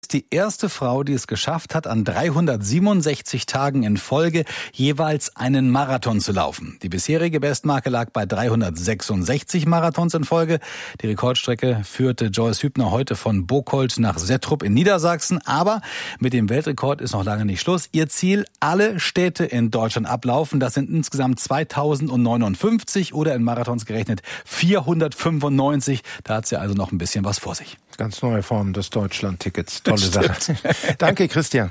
Die erste Frau, die es geschafft hat, an 367 Tagen in Folge jeweils einen Marathon zu laufen. Die bisherige Bestmarke lag bei 366 Marathons in Folge. Die Rekordstrecke führte Joyce Hübner heute von Bocholt nach Settrup in Niedersachsen. Aber mit dem Weltrekord ist noch lange nicht Schluss. Ihr Ziel, alle Städte in Deutschland ablaufen. Das sind insgesamt 2059 oder in Marathons gerechnet 495. Da hat sie also noch ein bisschen was vor sich. Ganz neue Form des Deutschland-Tickets. Tolle Sache. Danke, Christian.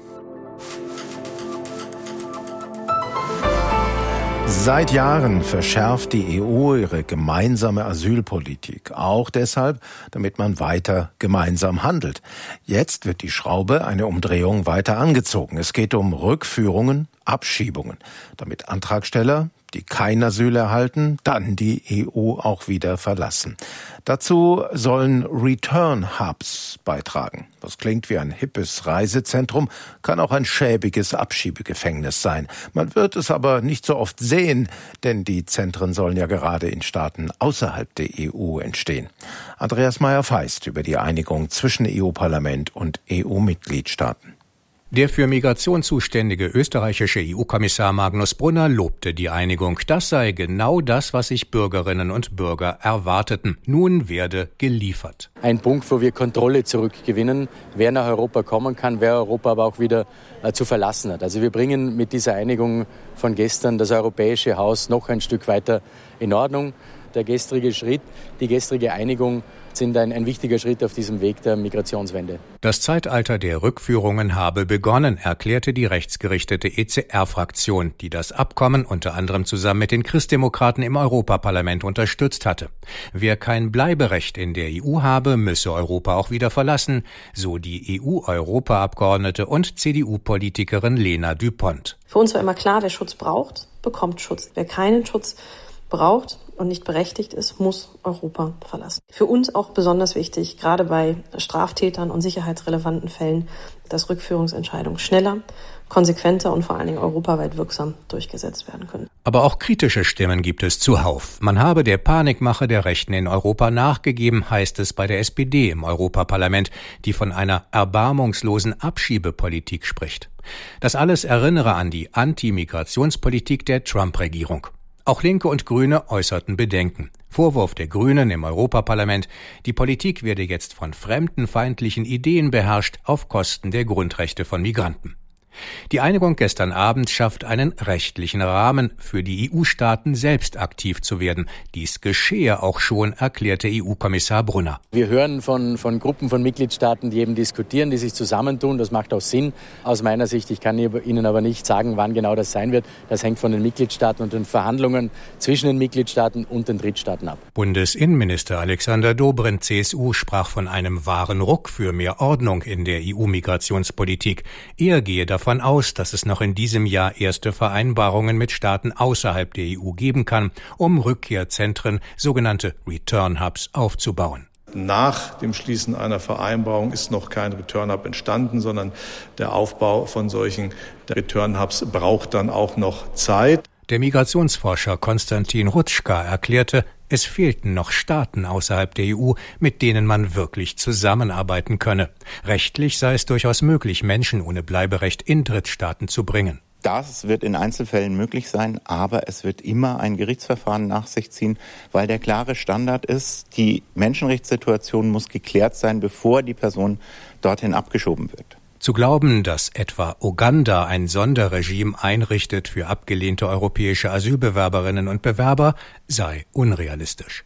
Seit Jahren verschärft die EU ihre gemeinsame Asylpolitik. Auch deshalb, damit man weiter gemeinsam handelt. Jetzt wird die Schraube eine Umdrehung weiter angezogen. Es geht um Rückführungen, Abschiebungen, damit Antragsteller, die kein Asyl erhalten, dann die EU auch wieder verlassen. Dazu sollen Return Hubs beitragen. Das klingt wie ein hippes Reisezentrum, kann auch ein schäbiges Abschiebegefängnis sein. Man wird es aber nicht so oft sehen, denn die Zentren sollen ja gerade in Staaten außerhalb der EU entstehen. Andreas Meyer-Feist über die Einigung zwischen EU-Parlament und EU-Mitgliedstaaten. Der für Migration zuständige österreichische EU-Kommissar Magnus Brunner lobte die Einigung. Das sei genau das, was sich Bürgerinnen und Bürger erwarteten. Nun werde geliefert. Ein Punkt, wo wir Kontrolle zurückgewinnen, wer nach Europa kommen kann, wer Europa aber auch wieder zu verlassen hat. Also wir bringen mit dieser Einigung von gestern das europäische Haus noch ein Stück weiter in Ordnung. Der gestrige Schritt, die gestrige Einigung sind ein wichtiger Schritt auf diesem Weg der Migrationswende. Das Zeitalter der Rückführungen habe begonnen, erklärte die rechtsgerichtete ECR-Fraktion, die das Abkommen unter anderem zusammen mit den Christdemokraten im Europaparlament unterstützt hatte. Wer kein Bleiberecht in der EU habe, müsse Europa auch wieder verlassen, so die EU-Europaabgeordnete und CDU-Politikerin Lena Düpont. Für uns war immer klar, wer Schutz braucht, bekommt Schutz. Wer keinen Schutz braucht und nicht berechtigt ist, muss Europa verlassen. Für uns auch besonders wichtig, gerade bei Straftätern und sicherheitsrelevanten Fällen, dass Rückführungsentscheidungen schneller, konsequenter und vor allen Dingen europaweit wirksam durchgesetzt werden können. Aber auch kritische Stimmen gibt es zuhauf. Man habe der Panikmache der Rechten in Europa nachgegeben, heißt es bei der SPD im Europaparlament, die von einer erbarmungslosen Abschiebepolitik spricht. Das alles erinnere an die Anti-Migrationspolitik der Trump-Regierung. Auch Linke und Grüne äußerten Bedenken. Vorwurf der Grünen im Europaparlament, die Politik werde jetzt von fremdenfeindlichen Ideen beherrscht auf Kosten der Grundrechte von Migranten. Die Einigung gestern Abend schafft einen rechtlichen Rahmen für die EU-Staaten, selbst aktiv zu werden. Dies geschehe auch schon, erklärte EU-Kommissar Brunner. Wir hören von Gruppen von Mitgliedstaaten, die eben diskutieren, die sich zusammentun. Das macht auch Sinn aus meiner Sicht. Ich kann Ihnen aber nicht sagen, wann genau das sein wird. Das hängt von den Mitgliedstaaten und den Verhandlungen zwischen den Mitgliedstaaten und den Drittstaaten ab. Bundesinnenminister Alexander Dobrindt, CSU, sprach von einem wahren Ruck für mehr Ordnung in der EU-Migrationspolitik. Er gehe davon aus, dass es noch in diesem Jahr erste Vereinbarungen mit Staaten außerhalb der EU geben kann, um Rückkehrzentren, sogenannte Return Hubs, aufzubauen. Nach dem Schließen einer Vereinbarung ist noch kein Return Hub entstanden, sondern der Aufbau von solchen Return Hubs braucht dann auch noch Zeit. Der Migrationsforscher Konstantin Rutschka erklärte, es fehlten noch Staaten außerhalb der EU, mit denen man wirklich zusammenarbeiten könne. Rechtlich sei es durchaus möglich, Menschen ohne Bleiberecht in Drittstaaten zu bringen. Das wird in Einzelfällen möglich sein, aber es wird immer ein Gerichtsverfahren nach sich ziehen, weil der klare Standard ist, die Menschenrechtssituation muss geklärt sein, bevor die Person dorthin abgeschoben wird. Zu glauben, dass etwa Uganda ein Sonderregime einrichtet für abgelehnte europäische Asylbewerberinnen und Bewerber, sei unrealistisch.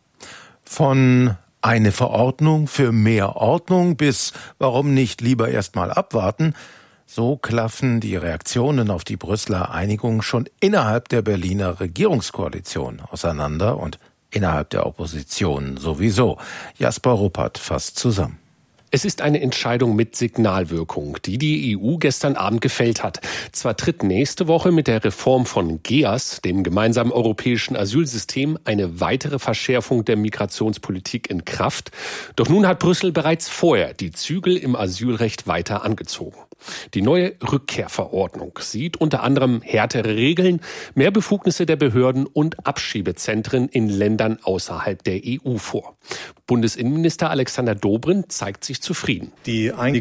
Von eine Verordnung für mehr Ordnung bis warum nicht lieber erst mal abwarten, so klaffen die Reaktionen auf die Brüsseler Einigung schon innerhalb der Berliner Regierungskoalition auseinander und innerhalb der Opposition sowieso. Jasper Ruppert fasst zusammen. Es ist eine Entscheidung mit Signalwirkung, die die EU gestern Abend gefällt hat. Zwar tritt nächste Woche mit der Reform von GEAS, dem gemeinsamen europäischen Asylsystem, eine weitere Verschärfung der Migrationspolitik in Kraft. Doch nun hat Brüssel bereits vorher die Zügel im Asylrecht weiter angezogen. Die neue Rückkehrverordnung sieht unter anderem härtere Regeln, mehr Befugnisse der Behörden und Abschiebezentren in Ländern außerhalb der EU vor. Bundesinnenminister Alexander Dobrindt zeigt sich zufrieden. Die Einigung